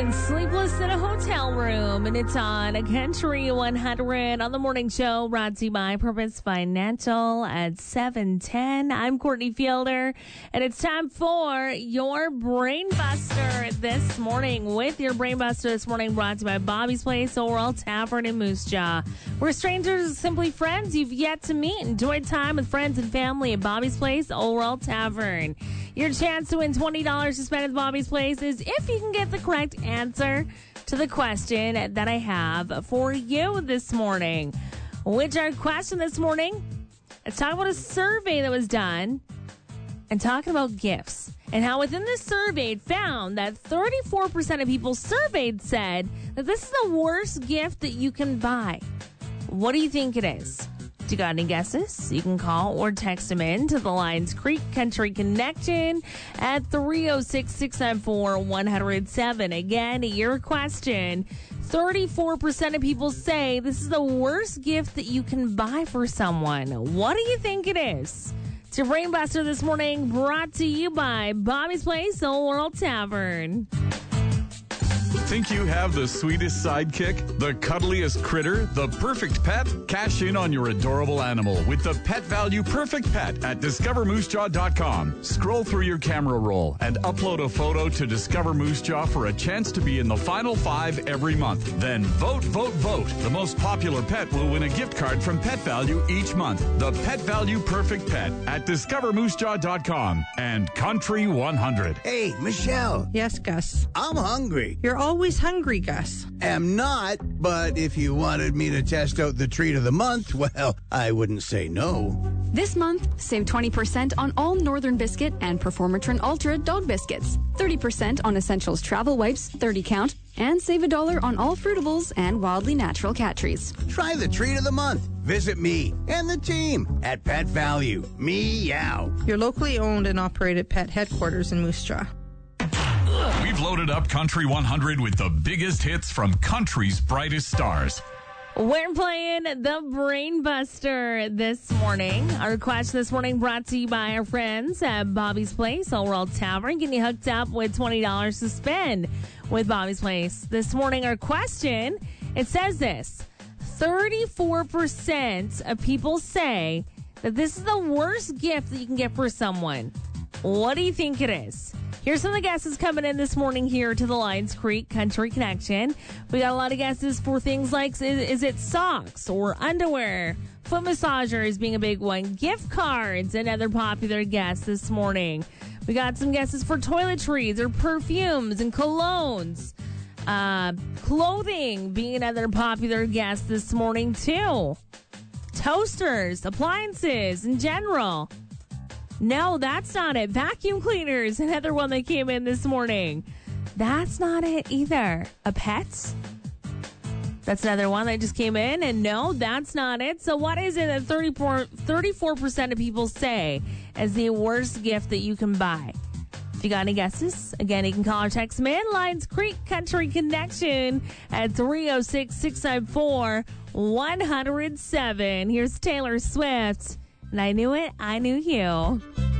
and Sleepless in a Hotel Room, and it's on a Country 100 on the morning show, brought to you by Purpose Financial at 7:10. I'm Courtney Fielder, and it's time for your Brain Buster this morning. With your Brain Buster this morning, brought to you by Bobby's Place, Overall Tavern in Moose Jaw. We're strangers, simply friends you've yet to meet. Enjoy time with friends and family at Bobby's Place, Overall Tavern. Your chance to win $20 to spend at Bobby's Place is if you can get the correct answer to the question that I have for you this morning. Which our question this morning, let's talk about a survey that was done and talking about gifts. And how within this survey it found that 34% of people surveyed said that this is the worst gift that you can buy. What do you think it is? You got any guesses? You can call or text them in to the Lions Creek Country Connection at 306-694-107. Again, your question. 34% of people say this is the worst gift that you can buy for someone. What do you think it is? It's your Brain Buster this morning, brought to you by Bobby's Place, Old World Tavern. Think you have the sweetest sidekick, the cuddliest critter, the perfect pet? Cash in on your adorable animal with the Pet Value Perfect Pet at discovermoosejaw.com. Scroll through your camera roll and upload a photo to Discover Moose Jaw for a chance to be in the final 5 every month. Then vote, vote, vote. The most popular pet will win a gift card from Pet Value each month. The Pet Value Perfect Pet at discovermoosejaw.com and Country 100. Hey, Michelle. Yes, Gus. I'm hungry. You're always hungry, Gus. Am not, but if you wanted me to test out the treat of the month, well, I wouldn't say no. This month, save 20% on all Northern Biscuit and Performatrin Ultra dog biscuits, 30% on Essentials travel wipes, 30 count, and save $1 on all Fruitables and Wildly Natural cat trees. Try the treat of the month. Visit me and the team at Pet Value. Meow. Your locally owned and operated pet headquarters in Moose Jaw. We've loaded up Country 100 with the biggest hits from country's brightest stars. We're playing the Brain Buster this morning. Our question this morning brought to you by our friends at Bobby's Place, Old World Tavern, getting you hooked up with $20 to spend with Bobby's Place. This morning, our question, it says this: 34% of people say that this is the worst gift that you can get for someone. What do you think it is? Here's some of the guesses coming in this morning here to the Lions Creek Country Connection. We got a lot of guesses for things like, is it socks or underwear? Foot massagers being a big one. Gift cards, another popular guess this morning. We got some guesses for toiletries or perfumes and colognes. Clothing being another popular guess this morning too. Toasters, appliances in general. No, that's not it. Vacuum cleaners, another one that came in this morning. That's not it either. A pet? That's another one that just came in. And no, that's not it. So what is it that 34% of people say as the worst gift that you can buy? If you got any guesses, again, you can call or text them in. Lions Creek Country Connection at 306-694-107. Here's Taylor Swift. And I knew it, I knew you.